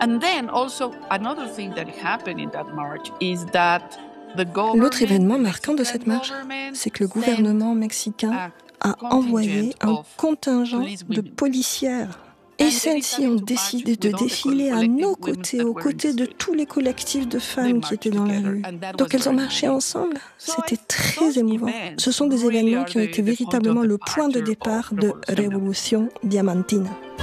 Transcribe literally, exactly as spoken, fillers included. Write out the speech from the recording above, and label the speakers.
Speaker 1: L'autre événement marquant de cette marche, c'est que le gouvernement mexicain a envoyé un contingent de policières. Et celles-ci ont décidé de défiler à nos côtés, aux côtés de tous les collectifs de femmes qui étaient dans la rue. Donc elles ont marché ensemble. C'était très émouvant. Ce sont des événements qui ont été véritablement le point de départ de Révolution Diamantina.